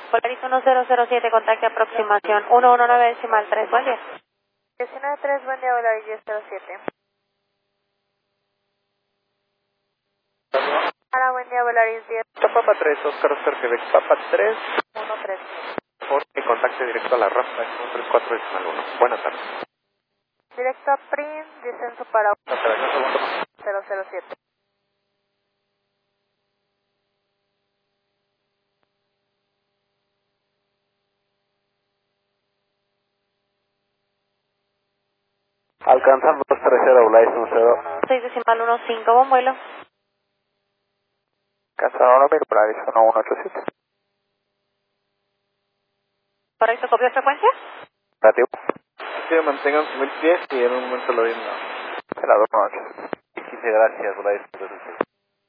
Polaris 1007, contacte aproximación 119.3, buen día. 19.3, buen día, Volaris 1007. Hola, buen día, Volaris 10. Papa 3, Oscar Oscar Quebec, Papa 3. 1-3. Porque contacte directo a la rampa, es 134 decimal 1. Buenas tardes. Directo a PRIM, descenso para Espera, un segundo. 007. Alcanzan 230, Volaris 10. 6 decimal 15, buen vuelo. Alcanzan 1000, Volaris 1187. Correcto, copio de frecuencia. Negativo. Sí, mantengan su 1010 y en un momento lo den a la 2 noches. 15 gracias, Volaris 1007.